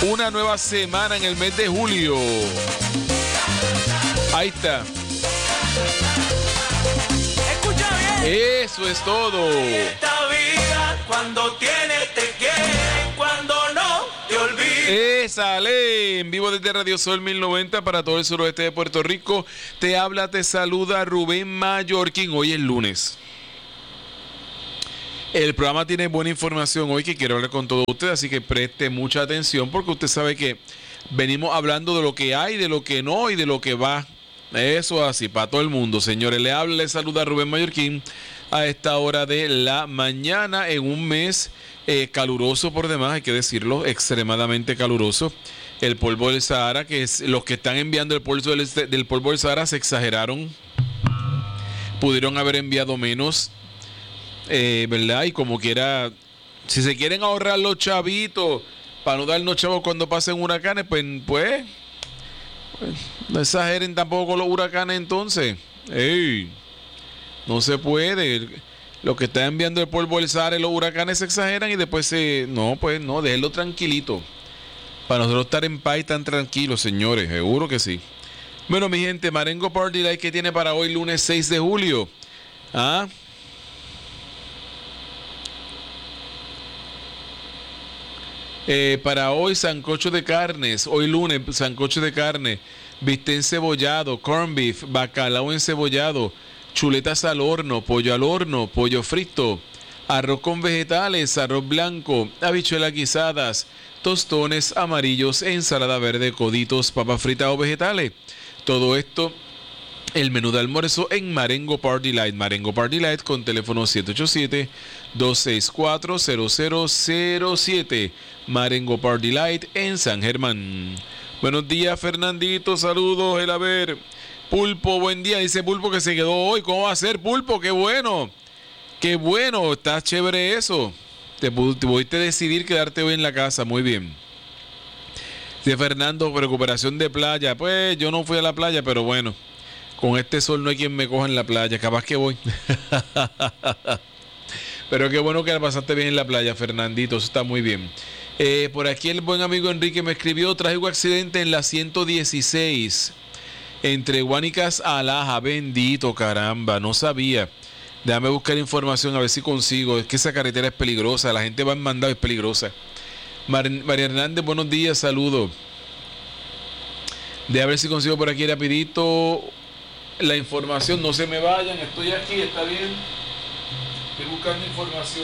Una nueva semana en el mes de julio. Ahí está. Escucha bien. Eso es todo. Esta vida, cuando tienes te quieren, cuando no te olvides. Sale en vivo desde Radio Sol 1090 para todo el suroeste de Puerto Rico. Te habla, te saluda Rubén Mallorquín. Hoy es lunes. El programa tiene buena información hoy que quiero hablar con todos ustedes, así que preste mucha atención porque usted sabe que venimos hablando de lo que hay, de lo que no y de lo que va. Eso así, para todo el mundo, señores. Le habla, le saluda Rubén Mallorquín a esta hora de la mañana en un mes caluroso por demás, hay que decirlo, extremadamente caluroso. El polvo del Sahara, que es los que están enviando el polvo del polvo del Sahara se exageraron. Pudieron haber enviado menos. ¿Verdad? Y como quiera, si se quieren ahorrar los chavitos para no darnos chavos cuando pasen huracanes, pues no exageren tampoco con los huracanes entonces. No se puede. Lo que está enviando el polvo del Sahara y los huracanes se exageran y después no, déjenlo tranquilito. Para nosotros estar en paz y tan tranquilos, señores, seguro que sí. Bueno, mi gente, Marengo Party Light que tiene para hoy lunes 6 de julio. Para hoy sancocho de carnes, hoy lunes sancocho de carne, bistec encebollado, corn beef, bacalao encebollado, chuletas al horno, pollo frito, arroz con vegetales, arroz blanco, habichuelas guisadas, tostones amarillos, ensalada verde, coditos, papas fritas o vegetales. Todo esto, el menú de almuerzo en Marengo Party Light. Marengo Party Light con teléfono 787-264-0007. Marengo Party Light en San Germán. Buenos días, Fernandito. Saludos, el haber. Pulpo, buen día. Dice Pulpo que se quedó hoy. ¿Cómo va a ser, Pulpo? Qué bueno. Qué bueno. Está chévere eso. Te pudiste decidir quedarte hoy en la casa. Muy bien. Dice Fernando, recuperación de playa. Pues yo no fui a la playa, pero bueno. Con este sol no hay quien me coja en la playa. Capaz que voy. Pero qué bueno que la pasaste bien en la playa, Fernandito. Eso está muy bien. Por aquí el buen amigo Enrique me escribió: trágico accidente en la 116 entre Guánicas a Laja. Bendito, caramba, no sabía. Déjame buscar información a ver si consigo. Es que esa carretera es peligrosa. La gente va en mandado, es peligrosa. María Hernández, buenos días, saludos. De a ver si consigo por aquí rapidito la información. No se me vayan, estoy aquí, está bien. Estoy buscando información.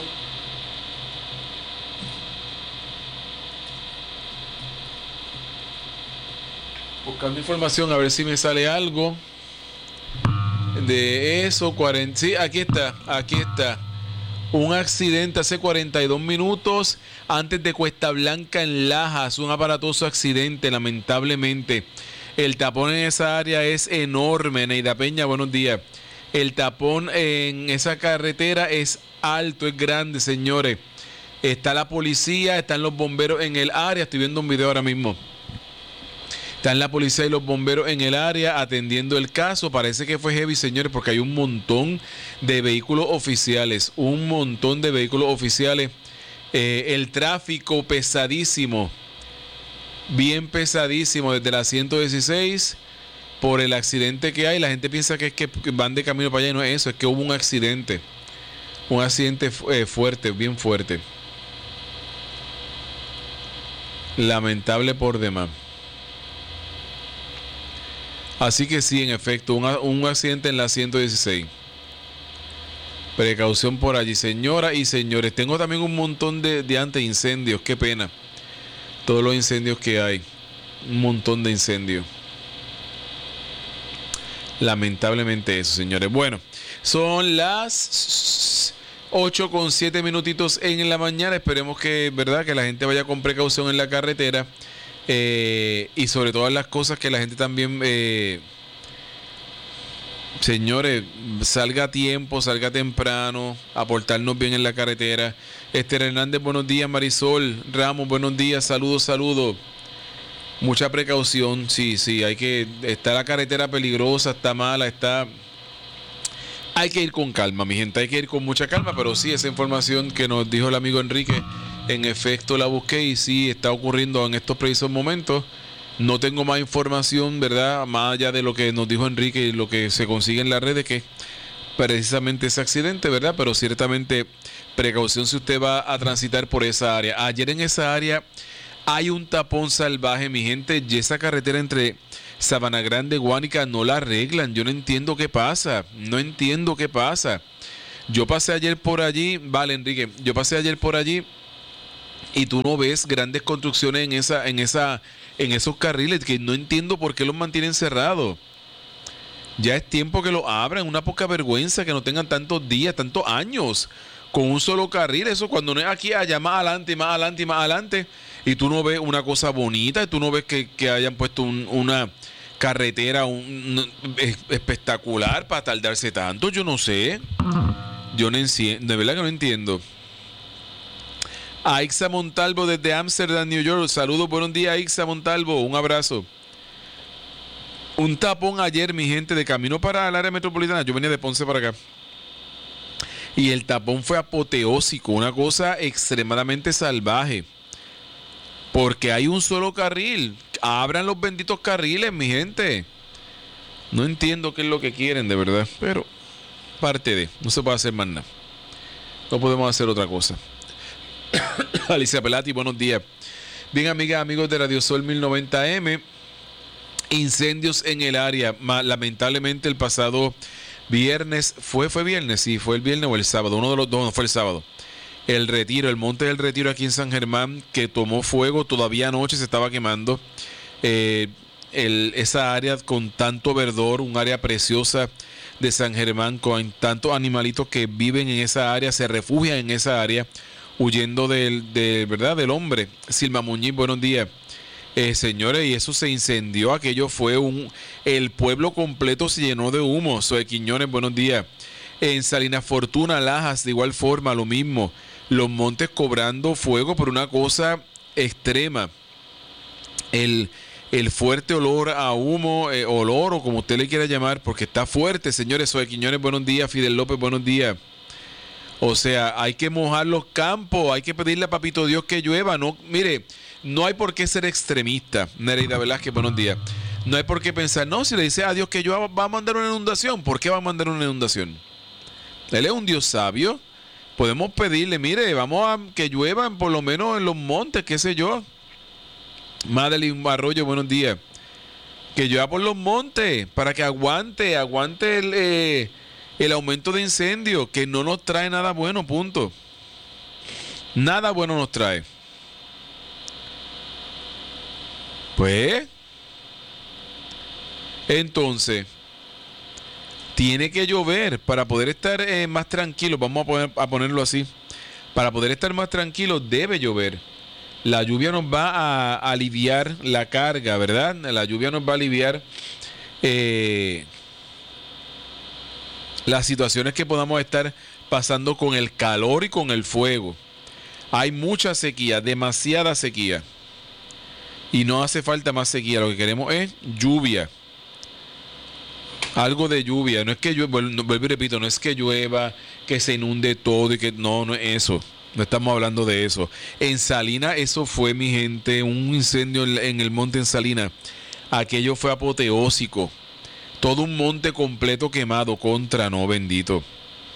Buscando información a ver si me sale algo de eso. Sí, aquí está. Un accidente hace 42 minutos antes de Cuesta Blanca en Lajas. Un aparatoso accidente, lamentablemente. El tapón en esa área es enorme. Neida Peña, buenos días. El tapón en esa carretera es alto, es grande, señores. Está la policía, están los bomberos en el área. Estoy viendo un video ahora mismo. Están la policía y los bomberos en el área atendiendo el caso. Parece que fue heavy, señores, porque hay un montón de vehículos oficiales. El tráfico pesadísimo. Bien pesadísimo desde la 116 por el accidente que hay. La gente piensa que es que van de camino para allá y no es eso, es que hubo un accidente. Un accidente fuerte, bien fuerte. Lamentable por demás. Así que sí, en efecto, un accidente en la 116. Precaución por allí, señoras y señores. Tengo también un montón de antiincendios, qué pena. Todos los incendios que hay. Un montón de incendios. Lamentablemente eso, señores. Bueno, son las 8:07 minutitos en la mañana. Esperemos que, ¿verdad?, que la gente vaya con precaución en la carretera. Y sobre todas las cosas que la gente también, señores, salga a tiempo, salga temprano, aportarnos bien en la carretera. Esther Hernández, buenos días. Marisol Ramos, buenos días. Saludos. Mucha precaución, sí, hay que, está la carretera peligrosa, está mala, hay que ir con calma, mi gente, hay que ir con mucha calma, pero sí, esa información que nos dijo el amigo Enrique En efecto, la busqué y sí, está ocurriendo en estos precisos momentos. No tengo más información, ¿verdad? Más allá de lo que nos dijo Enrique y lo que se consigue en las redes, que precisamente ese accidente, ¿verdad? Pero ciertamente precaución si usted va a transitar por esa área. Ayer en esa área hay un tapón salvaje, mi gente, y esa carretera entre Sabana Grande y Guánica no la arreglan. Yo no entiendo qué pasa, no entiendo qué pasa. Yo pasé ayer por allí, vale, Enrique, yo pasé ayer por allí y tú no ves grandes construcciones en esos carriles, que no entiendo por qué los mantienen cerrados. Ya es tiempo que lo abran, una poca vergüenza que no tengan tantos días, tantos años con un solo carril. Eso cuando no es aquí, allá más adelante, más adelante y más adelante, y tú no ves una cosa bonita, y tú no ves que hayan puesto una carretera espectacular para tardarse tanto. Yo no sé, yo no entiendo, de verdad que no entiendo. A Ixa Montalvo desde Amsterdam, New York. Saludos, buenos días, Ixa Montalvo, un abrazo. Un tapón ayer, mi gente, de camino para el área metropolitana. Yo venía de Ponce para acá. Y el tapón fue apoteósico, una cosa extremadamente salvaje. Porque hay un solo carril. Abran los benditos carriles, mi gente. No entiendo qué es lo que quieren, de verdad. Pero parte de, no se puede hacer más nada. No podemos hacer otra cosa. Alicia Pelati, buenos días. Bien, amigas, amigos de Radio Sol 1090M. Incendios en el área. Lamentablemente el pasado viernes, fue viernes, sí, fue el viernes o el sábado, uno de los dos, no fue el sábado. El Retiro, el Monte del Retiro aquí en San Germán, que tomó fuego, todavía anoche se estaba quemando. Esa área con tanto verdor, un área preciosa de San Germán, con tantos animalitos que viven en esa área, se refugian en esa área, huyendo ¿verdad? Del hombre. Silma Muñiz, buenos días. Señores, y eso se incendió, aquello fue el pueblo completo se llenó de humo. Soy Quiñones, buenos días. En Salinas Fortuna, Lajas, de igual forma, lo mismo. Los montes cobrando fuego por una cosa extrema. El fuerte olor a humo, olor o como usted le quiera llamar, porque está fuerte, señores. Soy Quiñones, buenos días. Fidel López, buenos días. O sea, hay que mojar los campos, hay que pedirle a Papito Dios que llueva. No, mire, no hay por qué ser extremista. Nereida Velázquez, buenos días. No hay por qué pensar, no, si le dice a Dios que llueva, va a mandar una inundación. ¿Por qué va a mandar una inundación? Él es un Dios sabio. Podemos pedirle, mire, vamos a que lluevan por lo menos en los montes, qué sé yo. Madeline Arroyo, buenos días. Que llueva por los montes para que aguante el aumento de incendio, que no nos trae nada bueno, punto. Nada bueno nos trae. Pues, entonces, tiene que llover para poder estar más tranquilos. Vamos a ponerlo así. Para poder estar más tranquilos debe llover. La lluvia nos va a aliviar la carga, ¿verdad? La lluvia nos va a aliviar las situaciones que podamos estar pasando con el calor y con el fuego. Hay mucha sequía, demasiada sequía. Y no hace falta más sequía. Lo que queremos es lluvia. Algo de lluvia. No es que llueva, vuelvo y repito, no es que llueva, que se inunde todo y que no es eso. No estamos hablando de eso. En Salinas, eso fue, mi gente, un incendio en el monte en Salinas. Aquello fue apoteósico. Todo un monte completo quemado, no, bendito.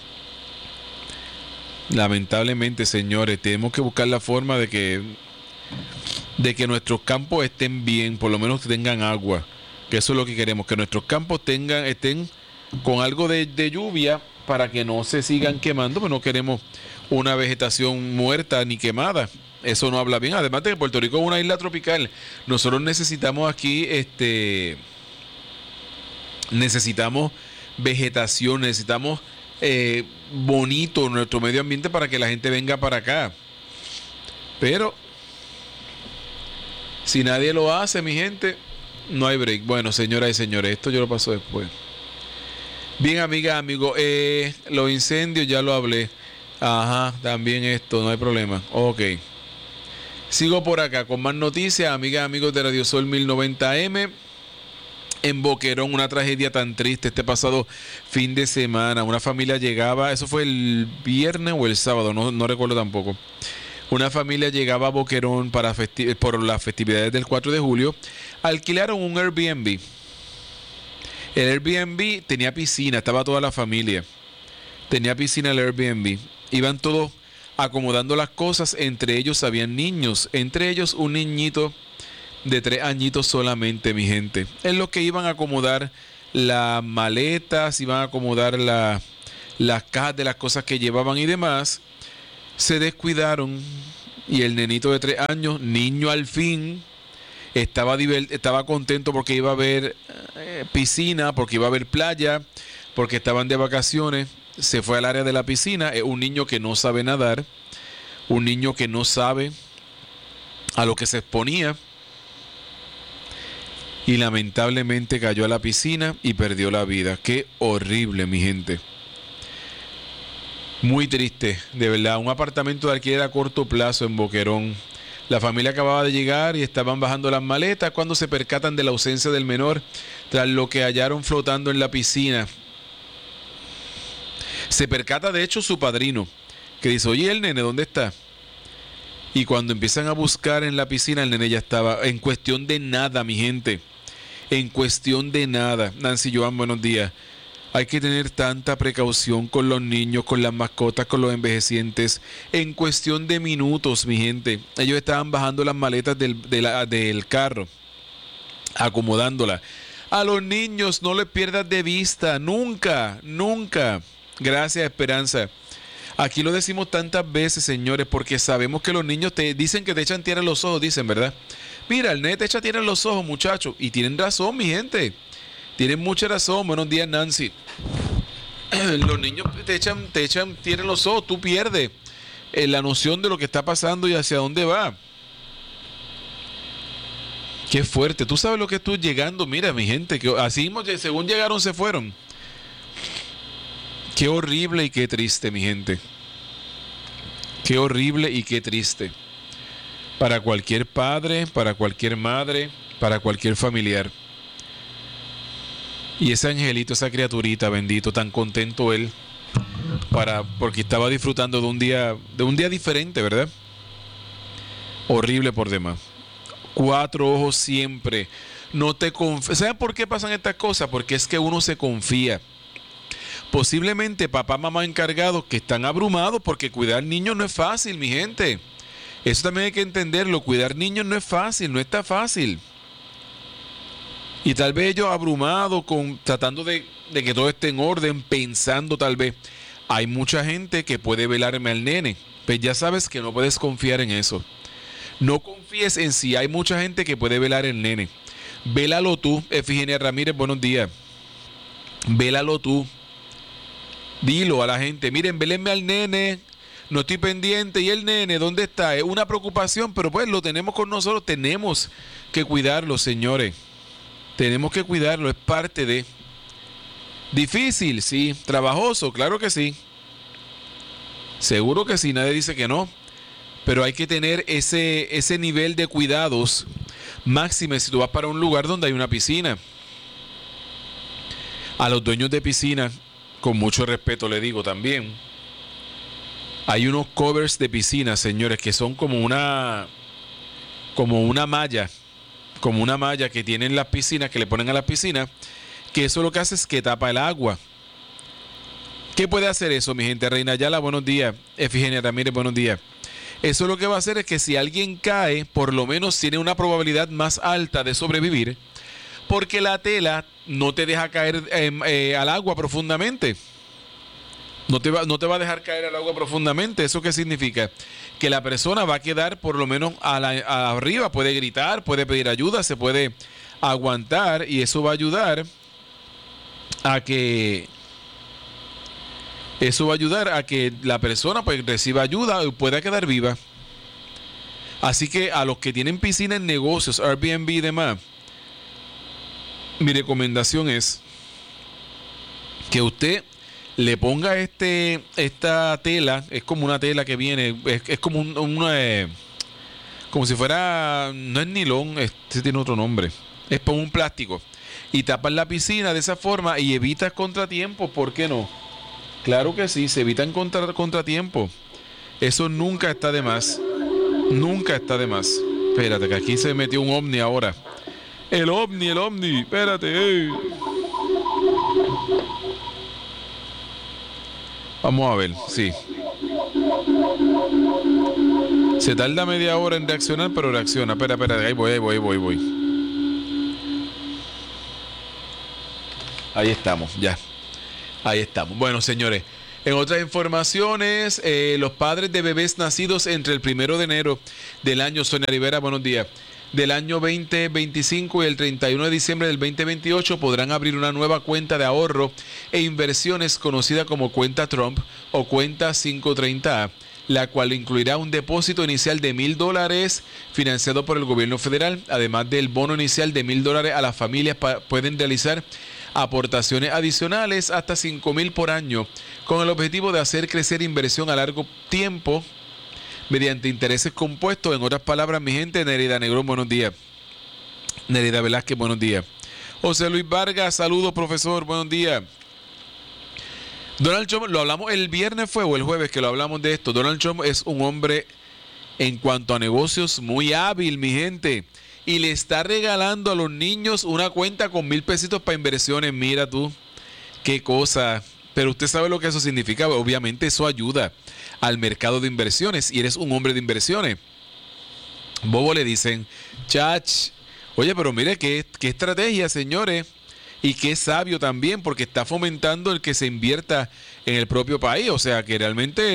Lamentablemente, señores, tenemos que buscar la forma de que nuestros campos estén bien, por lo menos que tengan agua. Que eso es lo que queremos, que nuestros campos estén con algo de lluvia para que no se sigan quemando, pero no queremos una vegetación muerta ni quemada. Eso no habla bien. Además de que Puerto Rico es una isla tropical, nosotros necesitamos aquí necesitamos vegetación, necesitamos bonito nuestro medio ambiente para que la gente venga para acá. Pero si nadie lo hace, mi gente, no hay break. Bueno, señoras y señores, esto yo lo paso después. Bien, amigas, amigos, los incendios ya lo hablé. Ajá, también esto, no hay problema. Ok. Sigo por acá con más noticias, amigas, amigos de Radio Sol 1090M. En Boquerón, una tragedia tan triste este pasado fin de semana. Una familia llegaba, eso fue el viernes o el sábado, no recuerdo tampoco. Una familia llegaba a Boquerón por las festividades del 4 de julio. Alquilaron un Airbnb. El Airbnb tenía piscina, estaba toda la familia. Tenía piscina el Airbnb. Iban todos acomodando las cosas. Entre ellos habían niños. Entre ellos un niñito de 3 añitos solamente, mi gente. En los que iban a acomodar las maletas, iban a acomodar las cajas de las cosas que llevaban y demás. Se descuidaron y el nenito de 3 años, niño al fin, estaba contento porque iba a haber piscina, porque iba a haber playa, porque estaban de vacaciones. Se fue al área de la piscina. Es un niño que no sabe nadar, un niño que no sabe a lo que se exponía, y lamentablemente cayó a la piscina y perdió la vida. Qué horrible, mi gente. Muy triste, de verdad. Un apartamento de alquiler a corto plazo en Boquerón. La familia acababa de llegar y estaban bajando las maletas cuando se percatan de la ausencia del menor, tras lo que hallaron flotando en la piscina. Se percata de hecho su padrino, que dice: oye, el nene, ¿dónde está? Y cuando empiezan a buscar en la piscina, el nene ya estaba. En cuestión de nada, mi gente. En cuestión de nada. Nancy Joan, buenos días. Hay que tener tanta precaución con los niños, con las mascotas, con los envejecientes. En cuestión de minutos, mi gente. Ellos estaban bajando las maletas del carro, acomodándolas. A los niños no les pierdas de vista. Nunca, nunca. Gracias, Esperanza. Aquí lo decimos tantas veces, señores, porque sabemos que los niños te dicen que te echan tierra en los ojos, dicen, ¿verdad? Mira, el nene te echa tierra en los ojos, muchachos. Y tienen razón, mi gente. Tienen mucha razón. Buenos días, Nancy. Los niños te echan tierra en los ojos. Tú pierdes la noción de lo que está pasando y hacia dónde va. Qué fuerte. Tú sabes lo que estoy llegando. Mira, mi gente, que así mismo, según llegaron, se fueron. Qué horrible y qué triste, mi gente. Qué horrible y qué triste. Para cualquier padre, para cualquier madre, para cualquier familiar. Y ese angelito, esa criaturita, bendito, tan contento él, porque estaba disfrutando de un día diferente, ¿verdad? Horrible por demás. 4 ojos siempre. No te confíes. ¿Sabes por qué pasan estas cosas? Porque es que uno se confía. Posiblemente papá, mamá encargados que están abrumados, porque cuidar niños no es fácil, mi gente. Eso también hay que entenderlo. Cuidar niños no es fácil, no está fácil. Y tal vez ellos abrumados, tratando de que todo esté en orden, pensando tal vez, hay mucha gente que puede velarme al nene. Pues ya sabes que no puedes confiar en eso. No confíes en si hay mucha gente que puede velar el nene. Vélalo tú, Efigenia Ramírez, buenos días. Vélalo tú. Dilo a la gente: miren, vélenme al nene, no estoy pendiente. ¿Y el nene dónde está? Es una preocupación, pero pues lo tenemos con nosotros. Tenemos que cuidarlo, señores. Tenemos que cuidarlo, es parte de. Difícil, sí. Trabajoso, claro que sí. Seguro que sí, nadie dice que no. Pero hay que tener ese nivel de cuidados máxime si tú vas para un lugar donde hay una piscina. A los dueños de piscina, con mucho respeto le digo también, hay unos covers de piscina, señores, que son como una malla. Como una malla que tienen las piscinas, que le ponen a las piscinas, que eso lo que hace es que tapa el agua. ¿Qué puede hacer eso, mi gente? Reina Ayala, buenos días. Efigenia Ramírez, buenos días. Eso lo que va a hacer es que si alguien cae, por lo menos tiene una probabilidad más alta de sobrevivir, porque la tela no te deja caer al agua profundamente. No te va a dejar caer al agua profundamente. ¿Eso qué significa? Que la persona va a quedar por lo menos arriba, puede gritar, puede pedir ayuda, se puede aguantar, y eso va a ayudar a que la persona pues reciba ayuda y pueda quedar viva. Así que a los que tienen piscina en negocios, Airbnb y demás, mi recomendación es que usted le ponga esta tela. Es como una tela que viene, es como como si fuera, no es nilón, este tiene otro nombre, es como un plástico, y tapas la piscina de esa forma y evitas contratiempos. ¿Por qué no? Claro que sí, se evitan contratiempos. Eso nunca está de más. Nunca está de más. Espérate, que aquí se metió un ovni ahora. El ovni. Espérate. Ey. Vamos a ver, sí. Se tarda media hora en reaccionar, pero reacciona. Espera, ahí voy. Ahí estamos, ya. Ahí estamos. Bueno, señores, en otras informaciones, los padres de bebés nacidos entre el 1 de enero del año, Sonia Rivera, buenos días, del año 2025 y el 31 de diciembre del 2028 podrán abrir una nueva cuenta de ahorro e inversiones conocida como cuenta Trump o cuenta 530A, la cual incluirá un depósito inicial de $1,000 financiado por el gobierno federal. Además del bono inicial de $1,000 a las familias pueden realizar aportaciones adicionales hasta $5,000 por año, con el objetivo de hacer crecer inversión a largo tiempo mediante intereses compuestos. En otras palabras, mi gente, Nerida Negrón, buenos días. Nerida Velázquez, buenos días. José Luis Vargas, saludos, profesor, buenos días. Donald Trump, lo hablamos el viernes o el jueves que lo hablamos de esto. Donald Trump es un hombre en cuanto a negocios muy hábil, mi gente. Y le está regalando a los niños una cuenta con $1,000 para inversiones. Mira tú, qué cosa. Pero usted sabe lo que eso significa. Obviamente eso ayuda al mercado de inversiones. Y eres un hombre de inversiones. Bobo le dicen, chach, oye, pero mire qué estrategia, señores. Y qué sabio también, porque está fomentando el que se invierta en el propio país. O sea, que realmente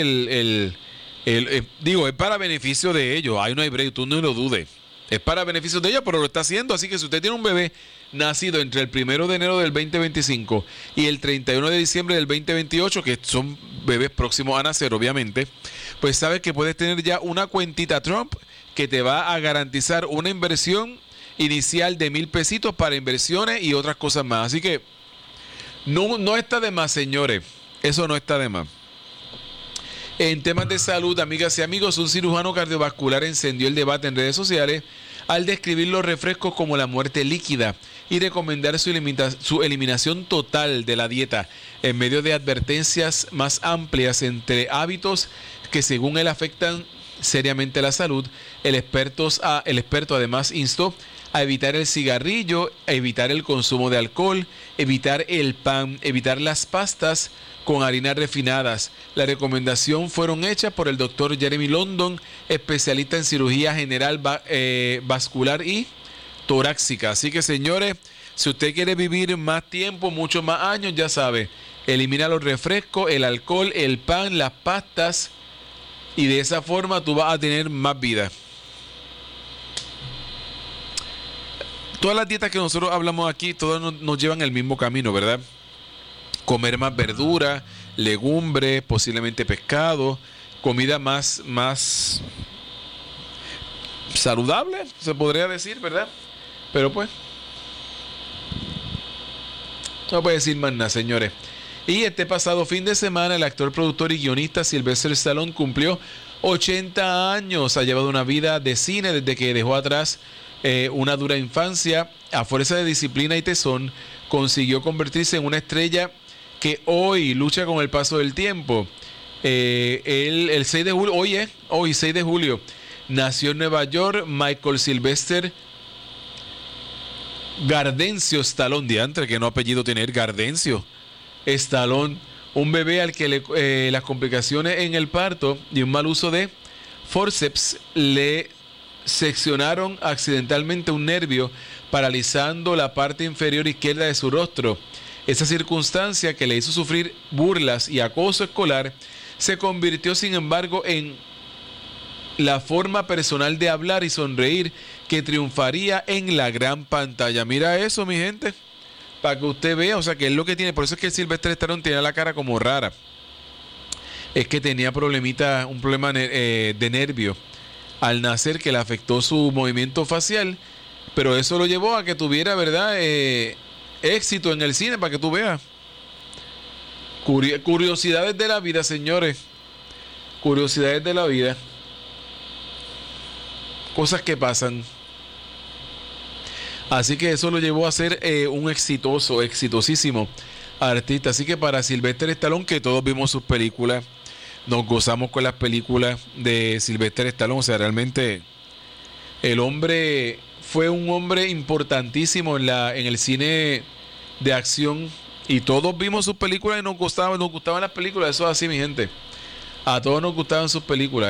es para beneficio de ellos. Ahí no hay break, tú no lo dudes. Es para beneficio de ellos, pero lo está haciendo. Así que si usted tiene un bebé nacido entre el 1 de enero del 2025 y el 31 de diciembre del 2028, que son bebés próximos a nacer, obviamente, pues sabes que puedes tener ya una cuentita Trump que te va a garantizar una inversión inicial de $1,000 para inversiones y otras cosas más. Así que no está de más, señores. Eso no está de más. En temas de salud, amigas y amigos, un cirujano cardiovascular encendió el debate en redes sociales al describir los refrescos como la muerte líquida y recomendar su eliminación total de la dieta en medio de advertencias más amplias entre hábitos que según él afectan seriamente la salud. El experto además instó a evitar el cigarrillo, a evitar el consumo de alcohol, evitar el pan, evitar las pastas con harinas refinadas. La recomendación fueron hechas por el doctor Jeremy London, especialista en cirugía general vascular y torácica. Así que, señores, si usted quiere vivir más tiempo, muchos más años, ya sabe, elimina los refrescos, el alcohol, el pan, las pastas, y de esa forma tú vas a tener más vida. Todas las dietas que nosotros hablamos aquí, todas nos llevan el mismo camino, ¿verdad? Comer más verdura, legumbres, posiblemente pescado, comida más saludable, se podría decir, ¿verdad? Pero pues, no puede decir más nada, señores. Y este pasado fin de semana, el actor, productor y guionista Sylvester Stallone cumplió 80 años. Ha llevado una vida de cine desde que dejó atrás una dura infancia. A fuerza de disciplina y tesón, consiguió convertirse en una estrella que hoy lucha con el paso del tiempo. El 6 de julio, hoy 6 de julio, nació en Nueva York Michael Sylvester Gardencio Stallone, diantre, que no apellido tener, Gardencio Stallone, un bebé al que las complicaciones en el parto y un mal uso de forceps le seccionaron accidentalmente un nervio, paralizando la parte inferior izquierda de su rostro. Esa circunstancia, que le hizo sufrir burlas y acoso escolar, se convirtió sin embargo en la forma personal de hablar y sonreír que triunfaría en la gran pantalla. Mira eso, mi gente, para que usted vea, o sea, que es lo que tiene. Por eso es que Sylvester Stallone tenía la cara como rara. Es que tenía un problema de nervio al nacer, que le afectó su movimiento facial, pero eso lo llevó a que tuviera, ¿verdad?, éxito en el cine, para que tú veas. Curiosidades de la vida, señores. Curiosidades de la vida. Cosas que pasan. Así que eso lo llevó a ser un exitosísimo artista. Así que para Sylvester Stallone, que todos vimos sus películas, nos gozamos con las películas de Sylvester Stallone. O sea, realmente el hombre fue un hombre importantísimo en el cine de acción, y todos vimos sus películas y nos gustaban las películas. Eso es así, mi gente. A todos nos gustaban sus películas.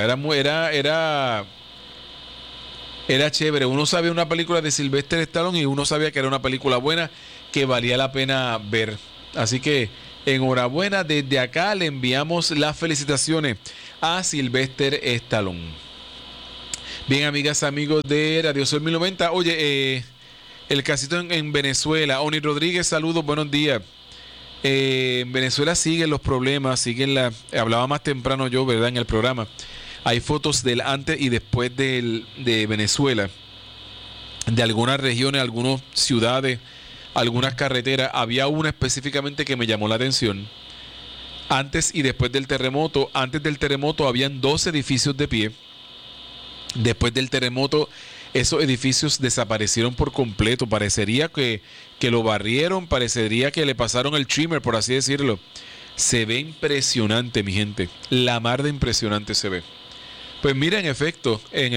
Era chévere. Uno sabía una película de Sylvester Stallone y uno sabía que era una película buena, que valía la pena ver. Así que enhorabuena, desde acá le enviamos las felicitaciones a Sylvester Stallone. Bien, amigas, amigos de Radio Sol 1090. Oye, el casito en Venezuela. Oni Rodríguez, saludos, buenos días. En Venezuela siguen los problemas, hablaba más temprano yo, ¿verdad?, en el programa. Hay fotos del antes y después de Venezuela, de algunas regiones, algunas ciudades, algunas carreteras. Había una específicamente que me llamó la atención. Antes y después del terremoto. Antes del terremoto habían 2 edificios de pie. Después del terremoto, esos edificios desaparecieron por completo. Parecería que lo barrieron, parecería que le pasaron el trimmer, por así decirlo. Se ve impresionante, mi gente. La mar de impresionante se ve. Pues mira, en efecto,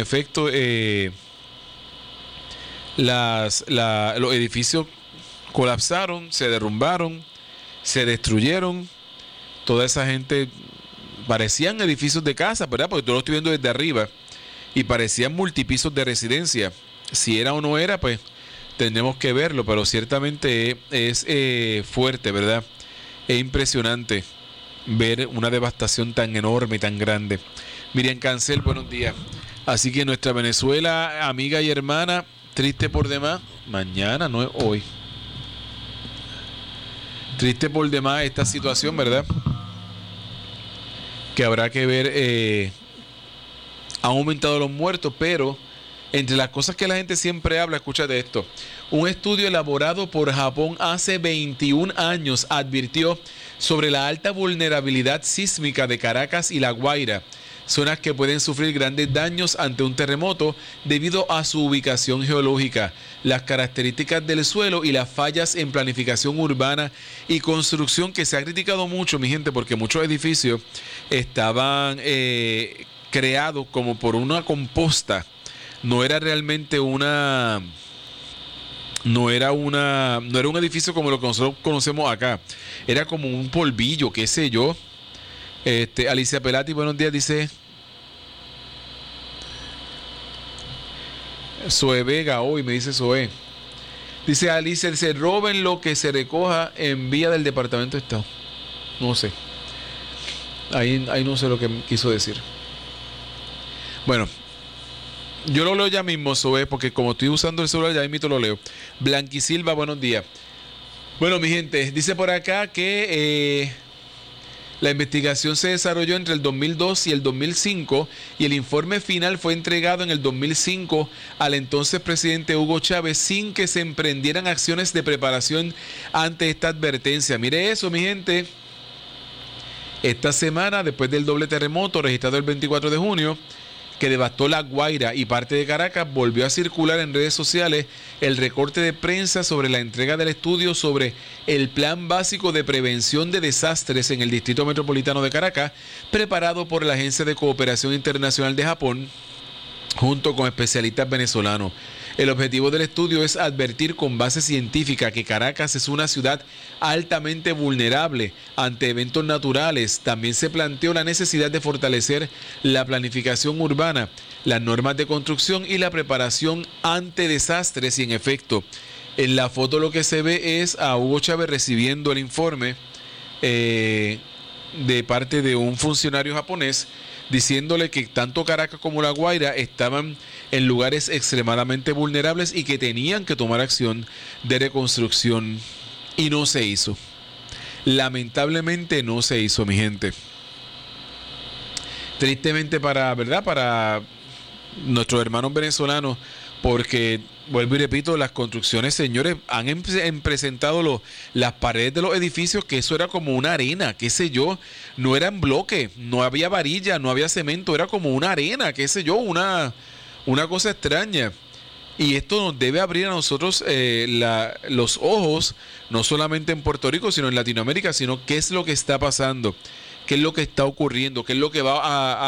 los edificios colapsaron, se derrumbaron, se destruyeron. Toda esa gente, parecían edificios de casa, ¿verdad? Porque yo lo estoy viendo desde arriba, y parecían multipisos de residencia. Si era o no era, pues tendremos que verlo, pero ciertamente es fuerte, ¿verdad? Es impresionante ver una devastación tan enorme y tan grande. Miriam Cancel, buenos días. Así que nuestra Venezuela, amiga y hermana, triste por demás. Mañana, no es hoy. Triste por demás esta situación, ¿verdad? Que habrá que ver. Han aumentado los muertos, pero entre las cosas que la gente siempre habla, escúchate esto. Un estudio elaborado por Japón hace 21 años advirtió sobre la alta vulnerabilidad sísmica de Caracas y La Guaira, zonas que pueden sufrir grandes daños ante un terremoto debido a su ubicación geológica, las características del suelo y las fallas en planificación urbana y construcción, que se ha criticado mucho, mi gente, porque muchos edificios estaban creados como por una composta. No era realmente no era un edificio como lo que nosotros conocemos acá. Era como un polvillo, qué sé yo. Alicia Pelati, buenos días, dice Zoe Vega, hoy me dice Zoe. Dice Alicia, se roben lo que se recoja en vía del Departamento de Estado. No sé. Ahí no sé lo que quiso decir. Bueno, yo lo leo ya mismo, Zoe, porque como estoy usando el celular, ya mismo lo leo. Blanqui Silva, buenos días. Bueno, mi gente, dice por acá que la investigación se desarrolló entre el 2002 y el 2005 y el informe final fue entregado en el 2005 al entonces presidente Hugo Chávez sin que se emprendieran acciones de preparación ante esta advertencia. Mire eso, mi gente. Esta semana, después del doble terremoto registrado el 24 de junio, que devastó La Guaira y parte de Caracas, volvió a circular en redes sociales el recorte de prensa sobre la entrega del estudio sobre el Plan Básico de Prevención de Desastres en el Distrito Metropolitano de Caracas, preparado por la Agencia de Cooperación Internacional de Japón, junto con especialistas venezolanos. El objetivo del estudio es advertir con base científica que Caracas es una ciudad altamente vulnerable ante eventos naturales. También se planteó la necesidad de fortalecer la planificación urbana, las normas de construcción y la preparación ante desastres. Y en efecto, en la foto lo que se ve es a Hugo Chávez recibiendo el informe de parte de un funcionario japonés, diciéndole que tanto Caracas como La Guaira estaban en lugares extremadamente vulnerables y que tenían que tomar acción de reconstrucción, y no se hizo. Lamentablemente no se hizo, mi gente. Tristemente para nuestros hermanos venezolanos, porque vuelvo y repito, las construcciones, señores, han presentado las paredes de los edificios, que eso era como una arena, qué sé yo, no era en bloque, no había varilla, no había cemento, era como una arena, qué sé yo, una cosa extraña. Y esto nos debe abrir a nosotros los ojos, no solamente en Puerto Rico, sino en Latinoamérica, sino qué es lo que está pasando. qué es lo que está ocurriendo, qué es lo que va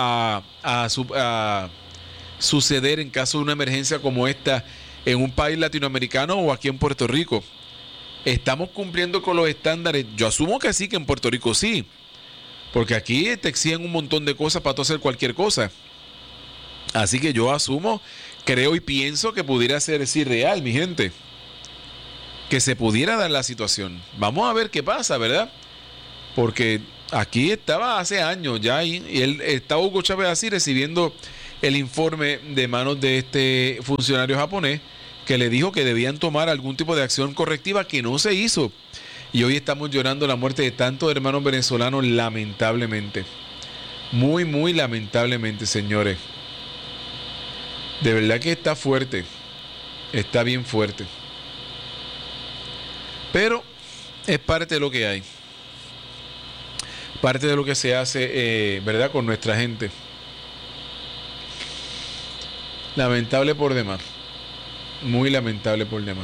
a suceder en caso de una emergencia como esta en un país latinoamericano o aquí en Puerto Rico. ¿Estamos cumpliendo con los estándares? Yo asumo que sí, que en Puerto Rico sí, porque aquí te exigen un montón de cosas para tú hacer cualquier cosa. Así que yo asumo, creo y pienso que pudiera ser sí real, mi gente, que se pudiera dar la situación. Vamos a ver qué pasa, ¿verdad? Porque aquí estaba hace años ya y él estaba Hugo Chávez así recibiendo el informe de manos de este funcionario japonés que le dijo que debían tomar algún tipo de acción correctiva que no se hizo. Y hoy estamos llorando la muerte de tantos hermanos venezolanos, lamentablemente. Muy, muy lamentablemente, señores. De verdad que está fuerte. Está bien fuerte. Pero es parte de lo que hay. Parte de lo que se hace, ¿verdad? Con nuestra gente. Lamentable por demás. Muy lamentable por demás.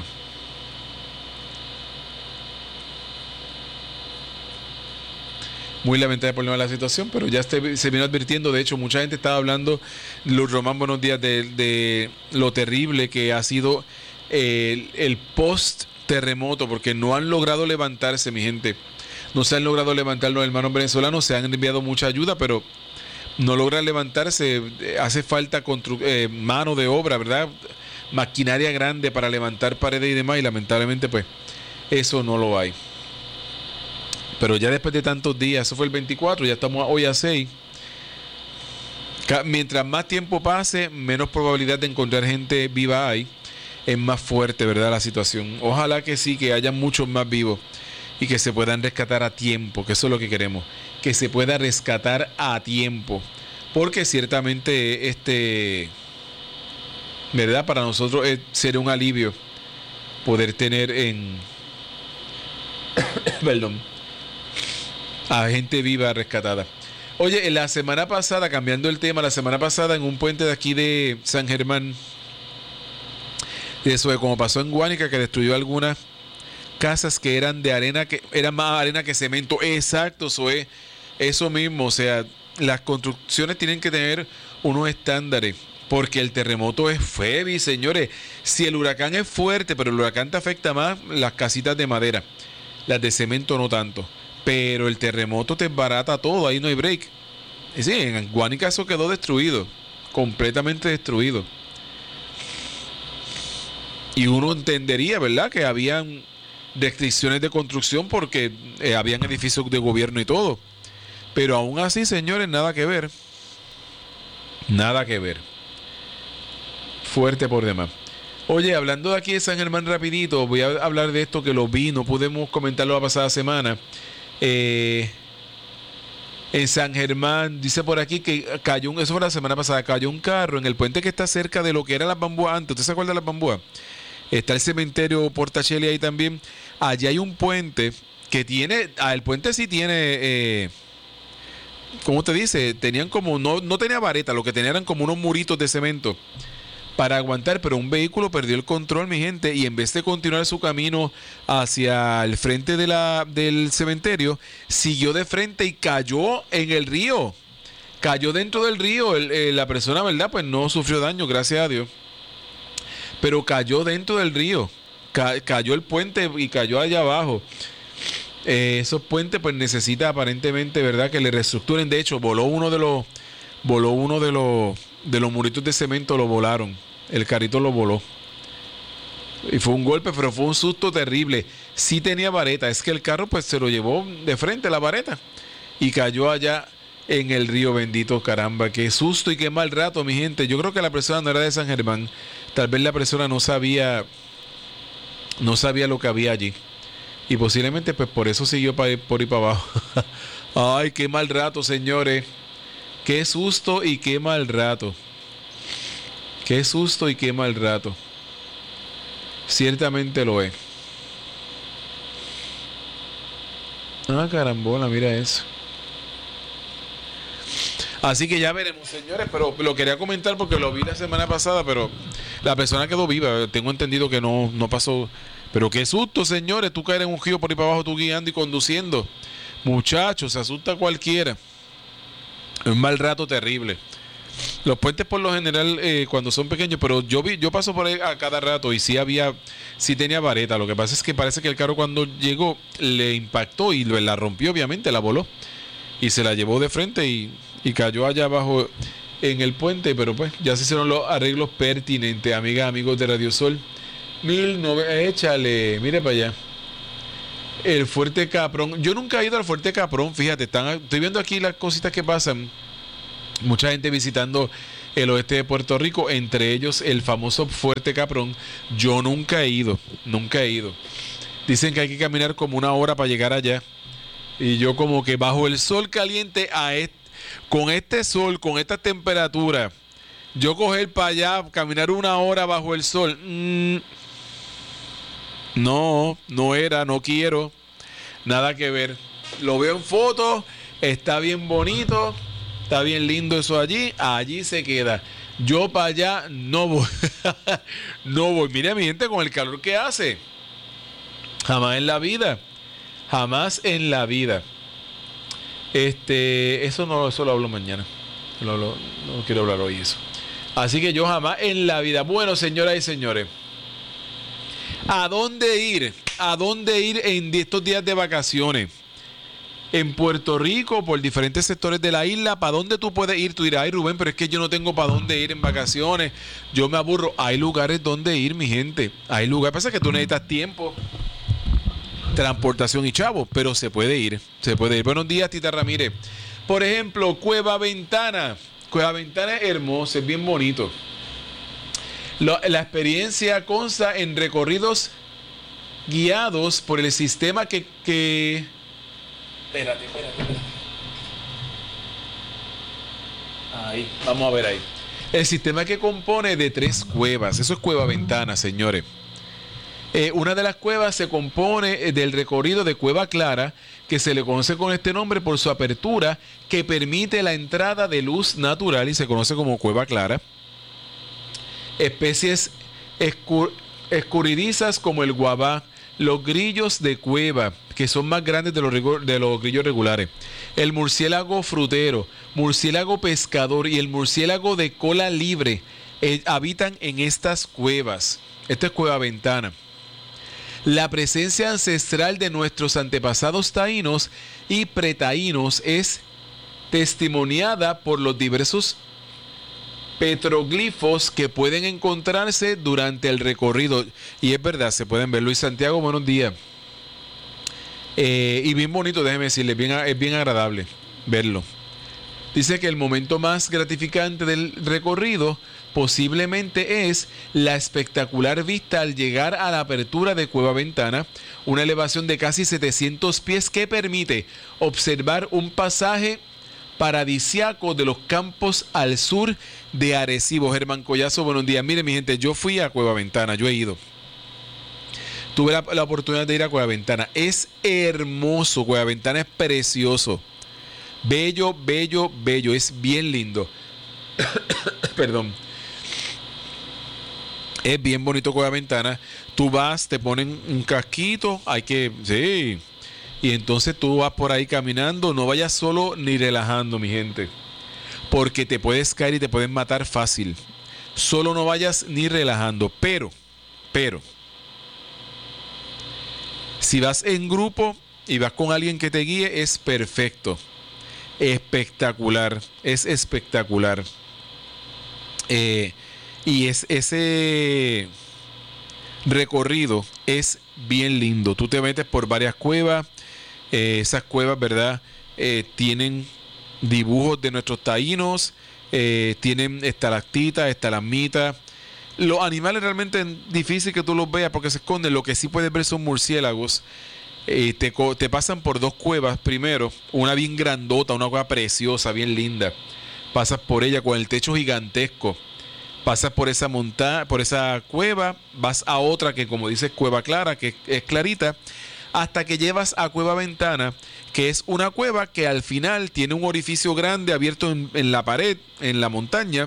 Muy lamentable por demás la situación, pero ya se vino advirtiendo. De hecho, mucha gente estaba hablando, Luz Román, buenos días, de lo terrible que ha sido el post-terremoto, porque no han logrado levantarse, mi gente. No se han logrado levantar los hermanos venezolanos, se han enviado mucha ayuda, pero no logran levantarse. Hace falta mano de obra, ¿verdad? Maquinaria grande para levantar paredes y demás, y lamentablemente pues eso no lo hay. Pero ya después de tantos días, eso fue el 24, ya estamos hoy a 6. Mientras más tiempo pase, menos probabilidad de encontrar gente viva hay. Es más fuerte, ¿verdad?, la situación. Ojalá que sí, que haya muchos más vivos y que se puedan rescatar a tiempo, que eso es lo que queremos, que se pueda rescatar a tiempo, porque ciertamente ¿verdad?, para nosotros sería un alivio poder tener perdón, a gente viva rescatada. Oye, la semana pasada, cambiando el tema, la semana pasada en un puente de aquí de San Germán, eso de como pasó en Guánica, que destruyó algunas casas que eran de arena, que eran más arena que cemento. Exacto, eso mismo. O sea, las construcciones tienen que tener unos estándares, porque el terremoto es heavy, señores. Si el huracán es fuerte, pero el huracán te afecta más las casitas de madera, las de cemento no tanto, pero el terremoto te desbarata todo, ahí no hay break. Y sí, en Guánica eso quedó destruido, completamente destruido. Y uno entendería, ¿verdad?, que habían restricciones de construcción porque habían edificios de gobierno y todo. Pero aún así, señores, nada que ver. Nada que ver. Fuerte por demás. Oye, hablando de aquí de San Germán rapidito, voy a hablar de esto que lo vi, no pudimos comentarlo la pasada semana. En San Germán, dice por aquí que eso fue la semana pasada, cayó un carro en el puente que está cerca de lo que era las Bambúas antes. ¿Usted se acuerda de las Bambúas? Está el cementerio Portacheli ahí también. Allí hay un puente que tiene, el puente sí tiene, ¿cómo te dice? Tenían como, no tenía vareta, lo que tenían eran como unos muritos de cemento para aguantar, pero un vehículo perdió el control, mi gente, y en vez de continuar su camino hacia el frente del cementerio, siguió de frente y cayó en el río. Cayó dentro del río. La persona, ¿verdad?, pues no sufrió daño, gracias a Dios, pero cayó dentro del río. Cayó el puente y cayó allá abajo. Esos puentes pues necesita aparentemente, ¿verdad?, que le reestructuren. De hecho, voló uno de los muritos de cemento, lo volaron. El carrito lo voló. Y fue un golpe, pero fue un susto terrible. Sí tenía vareta, es que el carro pues se lo llevó de frente la vareta y cayó allá en el río. Bendito, caramba, qué susto y qué mal rato, mi gente. Yo creo que la persona no era de San Germán. Tal vez la persona no sabía lo que había allí. Y posiblemente pues por eso siguió por ir para abajo. Ay, qué mal rato, señores. Qué susto y qué mal rato. Qué susto y qué mal rato. Ciertamente lo es. Ah, carambola, mira eso. Así que ya veremos, señores, pero lo quería comentar porque lo vi la semana pasada, pero la persona quedó viva. Tengo entendido que no pasó. Pero qué susto, señores, tú caer en un río por ahí para abajo, tú guiando y conduciendo. Muchachos, se asusta cualquiera. Es un mal rato terrible. Los puentes por lo general cuando son pequeños, pero yo paso por ahí a cada rato y sí tenía vareta. Lo que pasa es que parece que el carro cuando llegó le impactó y la rompió, obviamente, la voló y se la llevó de frente y cayó allá abajo en el puente, pero pues ya se hicieron los arreglos pertinentes, amigas, amigos de Radio Sol. Échale, mire para allá. El Fuerte Caprón. Yo nunca he ido al Fuerte Caprón, fíjate, estoy viendo aquí las cositas que pasan. Mucha gente visitando el oeste de Puerto Rico, entre ellos el famoso Fuerte Caprón. Yo nunca he ido. Dicen que hay que caminar como 1 hora para llegar allá. Y yo como que bajo el sol caliente con este sol, con esta temperatura, yo coger para allá, caminar 1 hora bajo el sol. No quiero. Nada que ver. Lo veo en fotos, está bien bonito. Está bien lindo eso allí se queda. Yo para allá no voy. No voy. Mira mi gente con el calor que hace. Jamás en la vida. Eso lo hablo mañana. No quiero hablar hoy eso. Así que yo jamás en la vida. Bueno, señoras y señores, ¿a dónde ir? En estos días de vacaciones? En Puerto Rico, por diferentes sectores de la isla, ¿para dónde tú puedes ir? Tú dirás, ay Rubén, pero es que yo no tengo para dónde ir en vacaciones, yo me aburro. Hay lugares donde ir, mi gente. Hay lugares, pasa que tú necesitas tiempo, transportación y chavos, pero se puede ir. Buenos días, Tita Ramírez. Por ejemplo, Cueva Ventana. Cueva Ventana es hermoso, es bien bonito. La experiencia consta en recorridos guiados por el sistema que Espérate. Ahí, vamos a ver ahí. El sistema que compone de 3 cuevas. Eso es Cueva Ventana, señores. Una de las cuevas se compone del recorrido de Cueva Clara, que se le conoce con este nombre por su apertura, que permite la entrada de luz natural y se conoce como Cueva Clara. Especies escurridizas como el guabá, los grillos de cueva, que son más grandes de los grillos regulares, el murciélago frutero, murciélago pescador y el murciélago de cola libre habitan en estas cuevas. Esta es Cueva Ventana. La presencia ancestral de nuestros antepasados taínos y pretaínos es testimoniada por los diversos petroglifos que pueden encontrarse durante el recorrido. Y es verdad, se pueden ver. Luis Santiago, buenos días. Y bien bonito, déjeme decirle, es bien agradable verlo. Dice que el momento más gratificante del recorrido posiblemente es la espectacular vista al llegar a la apertura de Cueva Ventana, una elevación de casi 700 pies que permite observar un pasaje paradisiaco de los campos al sur de Arecibo. Germán Collazo, buenos días. Mire mi gente, yo fui a Cueva Ventana, yo he ido. Tuve la oportunidad de ir a Cueva Ventana. Es hermoso, Cueva Ventana es precioso. Bello, es bien lindo. Perdón. Es bien bonito Cueva Ventana. Tú vas, te ponen un casquito, sí. Y entonces tú vas por ahí caminando, no vayas solo ni relajando, mi gente. Porque te puedes caer y te pueden matar fácil. Solo no vayas ni relajando. Pero, si vas en grupo y vas con alguien que te guíe, es perfecto. Espectacular. Es espectacular. Y ese recorrido es bien lindo. Tú te metes por varias cuevas. Esas cuevas, ¿verdad? Tienen dibujos de nuestros taínos. Tienen estalactitas, estalagmitas. Los animales realmente es difícil que tú los veas porque se esconden. Lo que sí puedes ver son murciélagos. Te pasan por 2 cuevas primero. Una bien grandota, una cueva preciosa, bien linda. Pasas por ella con el techo gigantesco. Pasas por esa por esa cueva. Vas a otra que, como dice, Cueva Clara, que es clarita. Hasta que llevas a Cueva Ventana, que es una cueva que al final tiene un orificio grande abierto en la pared, en la montaña.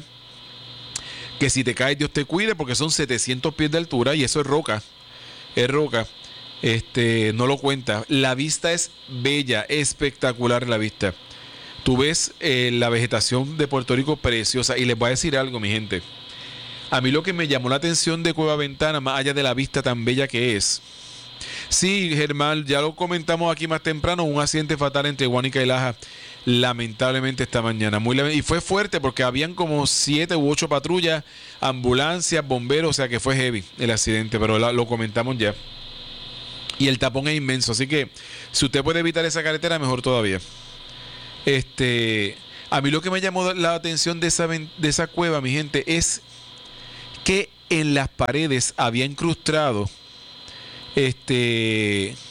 Que si te caes, Dios te cuide, porque son 700 pies de altura y eso es roca. Es roca. No lo cuenta. La vista es bella, espectacular la vista. Tú ves la vegetación de Puerto Rico preciosa. Y les voy a decir algo, mi gente. A mí lo que me llamó la atención de Cueva Ventana, más allá de la vista tan bella que es. Sí, Germán, ya lo comentamos aquí más temprano, un accidente fatal entre Guánica y Laja, lamentablemente esta mañana. Y fue fuerte porque habían como 7 u 8 patrullas, ambulancias, bomberos, o sea que fue heavy el accidente, pero lo comentamos ya. Y el tapón es inmenso, así que si usted puede evitar esa carretera, mejor todavía. A mí lo que me llamó la atención de esa cueva, mi gente, es que en las paredes había incrustado